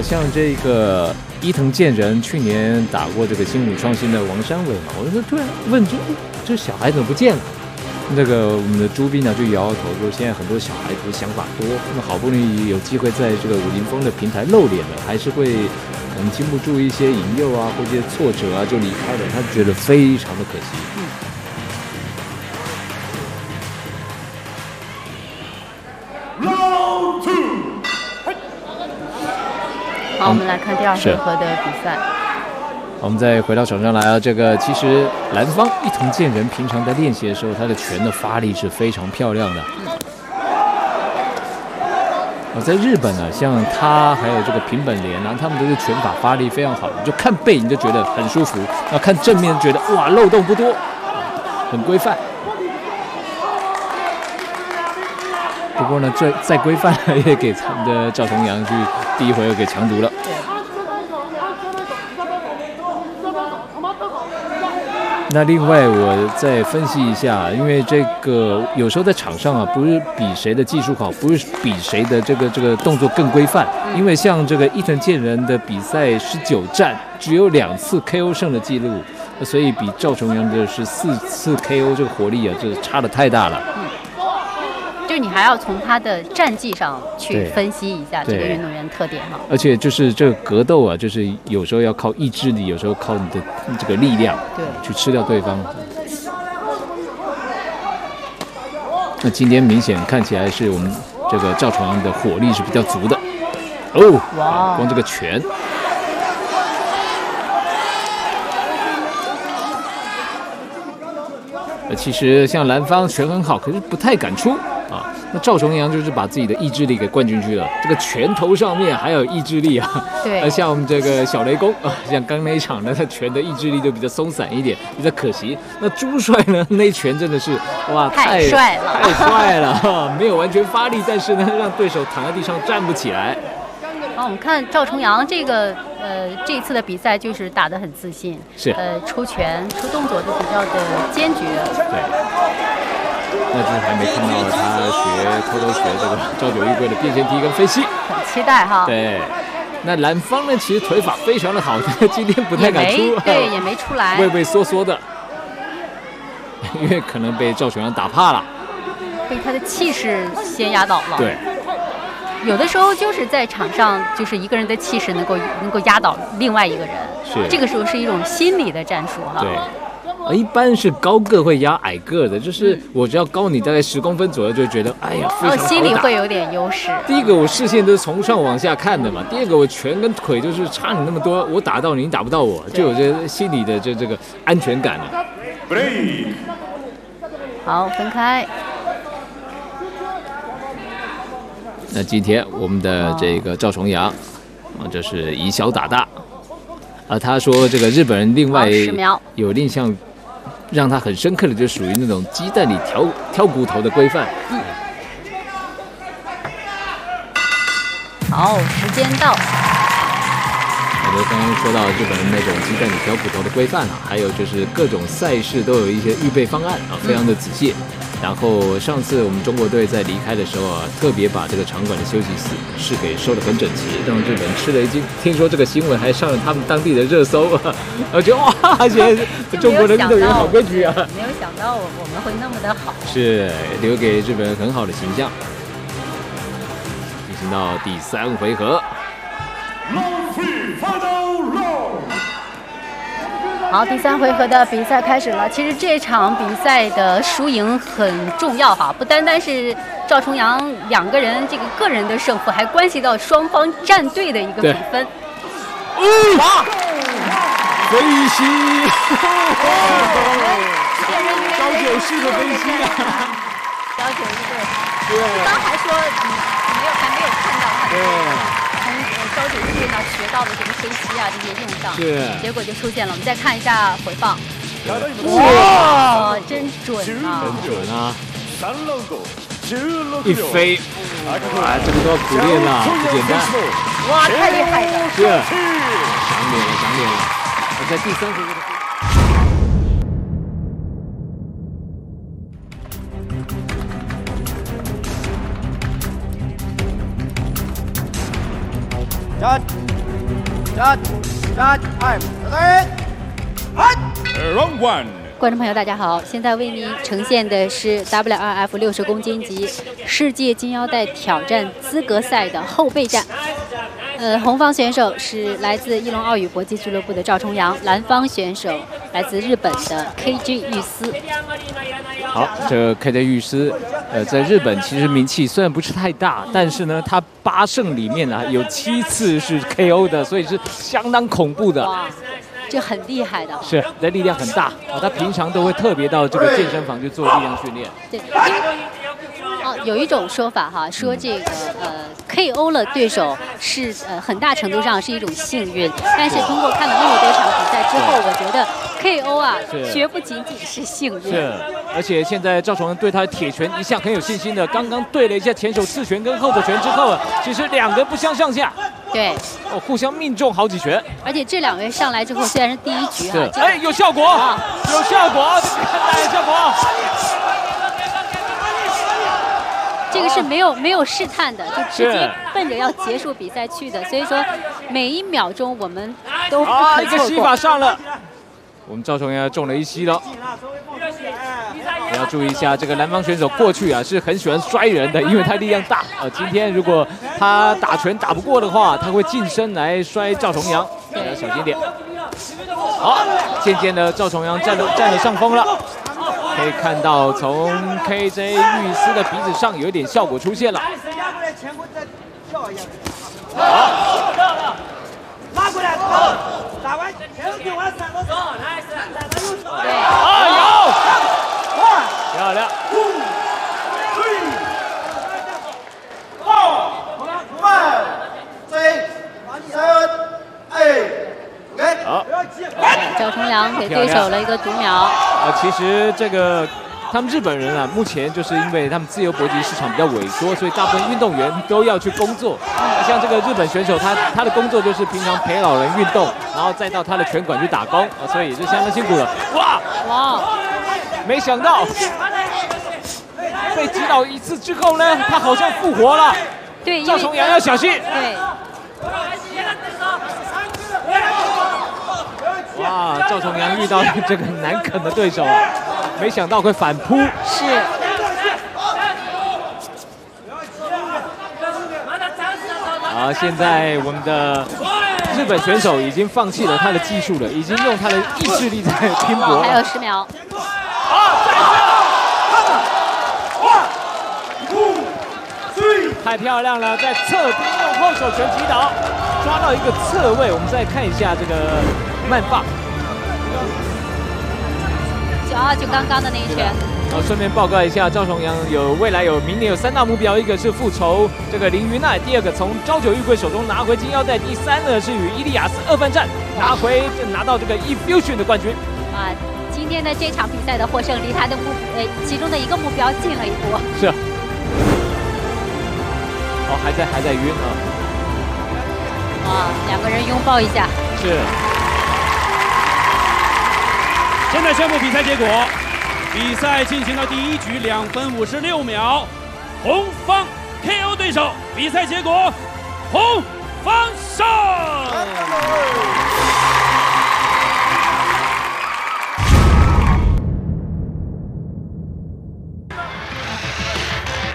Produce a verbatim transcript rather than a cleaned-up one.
像这个伊藤健人去年打过这个新武创新的王山伟嘛，我就突然问这这小孩怎么不见了？那个我们的朱斌呢就摇摇头说，现在很多小孩子想法多，那么好不容易有机会在这个武林风的平台露脸了，还是会可能经不住一些引诱啊，或者一些挫折啊就离开了，他觉得非常的可惜。嗯。 好，我们来看第二回合的比赛。 我们再回到场上来啊，这个其实蓝方伊藤健人平常在练习的时候，他的拳的发力是非常漂亮的。嗯、在日本呢，像他还有这个平本莲啊，他们都是拳法发力非常好的，就看背你就觉得很舒服，那看正面觉得哇漏洞不多，很规范。不过呢，这再规范也给他们的赵重阳去第一回合给强读了。那另外我再分析一下，因为这个有时候在场上啊，不是比谁的技术好，不是比谁的这个这个动作更规范，因为像这个伊藤健人的比赛十九战只有两次 K O 胜的记录，所以比赵重阳的是四次 K O， 这个火力啊，这差得太大了。嗯， 就是你还要从他的战绩上去分析一下这个运动员特点哈。而且就是这个格斗啊，就是有时候要靠意志力，有时候靠你的这个力量， 对， 去吃掉对方。那今天明显看起来是我们这个赵重阳的火力是比较足的。哦，哇，光这个拳。其实像蓝方拳很好，可是不太敢出啊。那赵重阳就是把自己的意志力给灌进去了，这个拳头上面还有意志力啊。 对。 像我们这个小雷公啊，像刚那一场呢，他拳的意志力就比较松散一点，比较可惜。那朱帅呢，那一拳真的是哇， 太帅了， 太帅了哈，没有完全发力，但是呢，让对手躺在地上站不起来。 好，我们看赵重阳这个呃这一次的比赛就是打得很自信， 是呃出拳出动作都比较的坚决。 对，那就是还没看到他学偷偷学这个赵九玉贵的变线踢跟飞膝， 很期待哈。 对，那蓝方呢其实腿法非常的好，今天不太敢出， 对，也没出来， 畏畏缩缩的，因为可能被赵重阳打怕了， 被他的气势先压倒了。 对。 有的时候就是在场上，就是一个人的气势能够能够压倒另外一个人， 是这个时候是一种心理的战术哈。 对，一般是高个会压矮个的，就是我只要高你大概十公分左右，就觉得哎呀非常好打， 心里会有点优势。 第一个我视线都是从上往下看的嘛，第二个我拳跟腿就是差你那么多，我打到你，你打不到我，就有这心理的这这个安全感了。 好，分开。 那今天我们的这个赵重阳，啊，这是以小打大，啊，他说这个日本人另外有印象，让他很深刻的，就属于那种鸡蛋里挑挑骨头的规范。 嗯。好，时间到。 我们刚刚说到日本人那种鸡蛋里挑骨头的规范啊，还有就是各种赛事都有一些预备方案啊，非常的仔细。嗯，然后上次我们中国队在离开的时候啊，特别把这个场馆的休息室给收得很整齐，让日本吃了一惊。听说这个新闻还上了他们当地的热搜啊，我觉得哇，现在中国的运动员好规矩啊！ 没有想到我们会那么的好， 是留给日本人很好的形象。进行到第三回合。 好，第三回合的比赛开始了。其实这场比赛的输赢很重要哈，不单单是赵重阳两个人这个个人的胜负，还关系到双方战队的一个比分。 哇！飞膝！高九式的飞膝啊！ 高九一队，刚还说没有还没有看到他。对。从高九玉那学到的这个飞膝啊，这些用上， 是， 结果就出现了。我们再看一下回放，哇，真准啊！ 真准啊！一飞，哇，这个都要苦练呐，不简单。 哇，太厉害了！ 是，赏脸了，赏脸了。我在第三回合的。 站站站，哎，对，哎 Round one。 观众朋友，大家好！现在为您呈现的是 W R F 六十公斤级世界金腰带挑战资格赛的后备战。呃，红方选手是来自伊隆奥羽搏击俱乐部的赵重阳，蓝方选手来自日本的 K J 玉丝。 好，这个 K J 玉丝，呃，在日本其实名气虽然不是太大，但是呢，他八胜里面呢、啊、有七次是 K O 的，所以是相当恐怖的。 哇，这很厉害的。 是，这力量很大啊！他平常都会特别到这个健身房去做力量训练。 对，因为哦，有一种说法哈，说这个呃 K O 了对手是呃很大程度上是一种幸运，但是通过看了那么多场比赛之后，我觉得 K O 啊绝不仅仅是幸运。 是，而且现在赵重阳对他的铁拳一向很有信心的，刚刚对了一下前手刺拳跟后手拳之后，其实两个不相上下。 对， 哦，互相命中好几拳。 而且这两位上来之后，虽然是第一局哈， 哎，有效果， 啊、 有效果，看来有效果。 这个是没有没有试探的，就直接奔着要结束比赛去的，所以说每一秒钟我们都不可错过。 啊，一个膝法上了，我们赵重阳中了一膝了。也要注意一下，这个蓝方选手过去啊是很喜欢摔人的，因为他力量大。呃，今天如果他打拳打不过的话，他会近身来摔赵重阳，大家小心点。好，渐渐的赵重阳占了占了上风了。可以看到，从 K J 玉丝的鼻子上有一点效果出现了。好， 拉过来，打完前后给完三个手， 对， 啊有，漂亮。好， 赵重阳给对手了一个读秒。 呃，其实这个他们日本人啊，目前就是因为他们自由搏击市场比较萎缩，所以大部分运动员都要去工作。像这个日本选手，他他的工作就是平常陪老人运动，然后再到他的拳馆去打工啊，所以也是相当辛苦的。哇哇！ 没想到被击倒一次之后呢，他好像复活了。 对， 赵重阳要小心。 对。 哇，赵重阳遇到这个难啃的对手啊，没想到会反扑。 是。 好，现在我们的日本选手已经放弃了他的技术了，已经用他的意志力在拼搏。 还有十秒。 啊，太漂亮了，在侧边用后手拳击倒，抓到一个侧位。我们再看一下这个慢放。 啊，就刚刚的那一拳。 好，顺便报告一下，赵重阳有未来有明年有三大目标，一个是复仇这个林云奈，第二个从朝九玉贵手中拿回金腰带，第三呢是与伊利亚斯二番战拿回拿到这个 Efusion 的冠军。 啊，今天的这场比赛的获胜离他的目呃其中的一个目标近了一步。 是。哦，还在还在晕啊。 哇，两个人拥抱一下。 是。 现在宣布比赛结果，比赛进行到第一局两分五十六秒，红方 K O 对手，比赛结果红方胜。